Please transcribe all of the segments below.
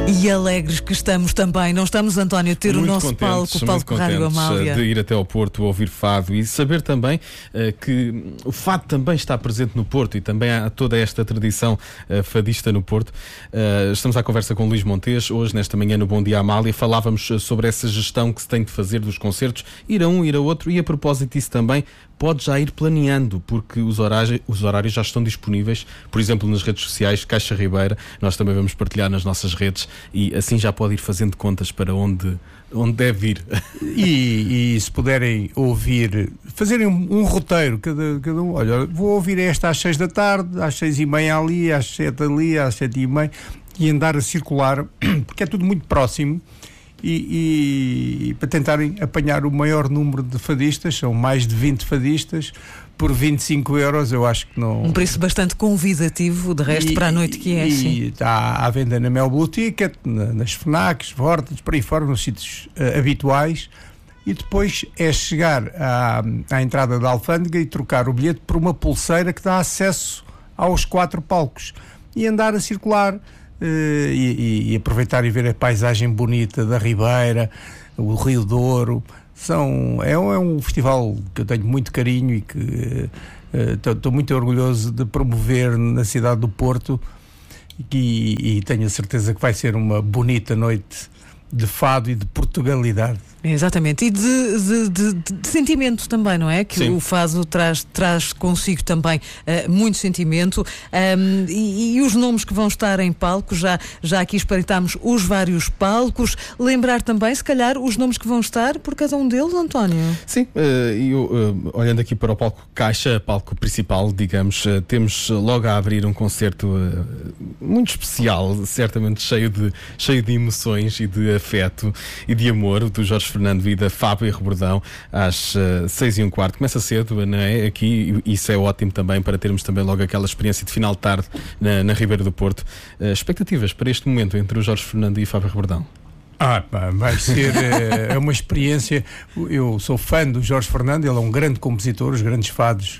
E alegres que estamos também, não estamos, António, a ter muito o nosso palco, o palco Rádio Amália. De ir até ao Porto ouvir fado e saber também que o fado também está presente no Porto e também há toda esta tradição fadista no Porto. Estamos à conversa com Luís Montes, hoje nesta manhã no Bom Dia Amália, falávamos sobre essa gestão que se tem de fazer dos concertos, ir a um, ir a outro, e a propósito disso também, pode já ir planeando, porque os horários já estão disponíveis, por exemplo, nas redes sociais, Caixa Ribeira, nós também vamos partilhar nas nossas redes, e assim já pode ir fazendo contas para onde deve ir. E se puderem ouvir, fazerem um roteiro, cada um, olha, vou ouvir esta às 6 da tarde, às 6h30 ali, às 7 ali, às 7h30, e andar a circular, porque é tudo muito próximo. E para tentarem apanhar o maior número de fadistas, são mais de 20 fadistas, por 25 euros, eu acho que não... Um preço bastante convidativo, de resto, para a noite que é. E está à venda na Mel Blue Ticket, nas FNACs, Vortex, por aí fora, nos sítios habituais, e depois é chegar à entrada da alfândega e trocar o bilhete por uma pulseira que dá acesso aos 4 palcos, e andar a circular... E aproveitar e ver a paisagem bonita da Ribeira, o Rio Douro. É um festival que eu tenho muito carinho e que estou muito orgulhoso de promover na cidade do Porto, e tenho a certeza que vai ser uma bonita noite de fado e de Portugalidade. Exatamente, e de sentimento também, não é? Que Sim. O fado traz consigo também muito sentimento, e os nomes que vão estar em palco, já aqui espreitámos os vários palcos. Lembrar também, se calhar, os nomes que vão estar por cada um deles, António. Sim, olhando aqui para o palco Caixa, palco principal, digamos, temos logo a abrir um concerto muito especial, certamente cheio de emoções e de afeto e de amor, do Jorge Fernando Vida, Fábio e Rebordão, às 6h15. Começa cedo, não é? Aqui, isso é ótimo também para termos também logo aquela experiência de final de tarde na Ribeira do Porto. Expectativas para este momento entre o Jorge Fernando e Fábio Rebordão? Vai ser uma experiência. Eu sou fã do Jorge Fernando, ele é um grande compositor, os grandes fados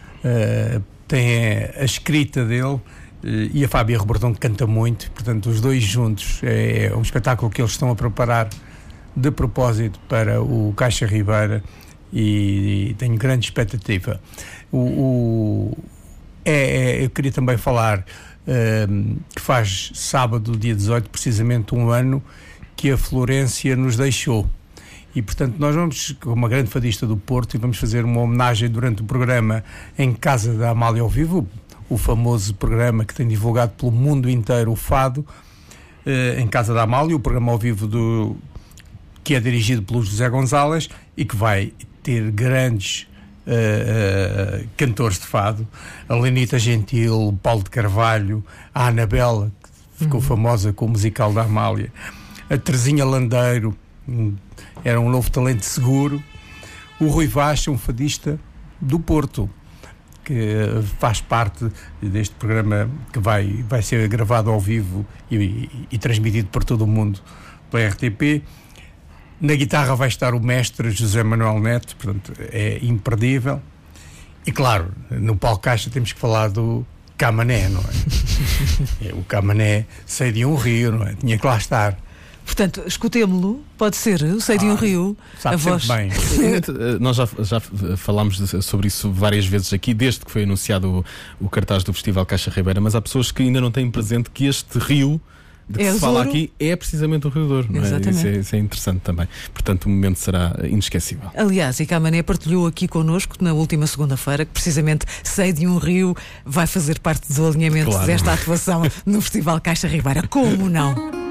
têm a escrita dele, e a Fábia Rebordão canta muito, portanto os dois juntos é um espetáculo que eles estão a preparar de propósito para o Caixa Ribeira, e tenho grande expectativa. Eu queria também falar que faz sábado, dia 18, precisamente um ano que a Florência nos deixou, e portanto nós vamos, com uma grande fadista do Porto, e vamos fazer uma homenagem durante o programa em Casa da Amália ao Vivo, o famoso programa que tem divulgado pelo mundo inteiro o fado, em Casa da Amália, o programa ao vivo que é dirigido pelo José Gonzalez, e que vai ter grandes cantores de fado, a Lenita Gentil, o Paulo de Carvalho, a Anabela, que ficou famosa com o musical da Amália, a Terezinha Landeiro, era um novo talento seguro, o Rui Vaz, um fadista do Porto, que faz parte deste programa que vai ser gravado ao vivo e transmitido por todo o mundo pela RTP. Na guitarra vai estar o mestre José Manuel Neto, portanto é imperdível. E claro, no palco Caixa temos que falar do Camané, não é? O Camané, Sei de um Rio, não é? Tinha que lá estar. Portanto, escutemo-lo, pode ser, Sei de um Rio, sabe, a voz. Bem. Nós já falámos sobre isso várias vezes aqui, desde que foi anunciado o cartaz do Festival Caixa Ribeira, mas há pessoas que ainda não têm presente que este rio de que se fala aqui é precisamente o Rio Douro, não é? Isso é interessante também. Portanto, o momento será inesquecível. Aliás, e Camané partilhou aqui connosco na última segunda-feira que precisamente Sei de um Rio vai fazer parte do alinhamento desta atuação no Festival Caixa Ribeira. Como não?